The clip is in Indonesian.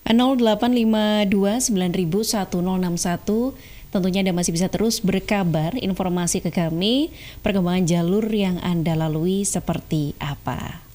08529061. Tentunya Anda masih bisa terus berkabar informasi ke kami, perkembangan jalur yang Anda lalui seperti apa.